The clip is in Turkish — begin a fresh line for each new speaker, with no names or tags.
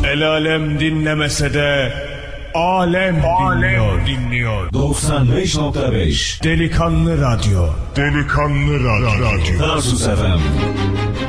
El alem dinlemese de alem dinliyor.
95.5
Delikanlı Radyo. Delikanlı Radyo.
Tarsus FM.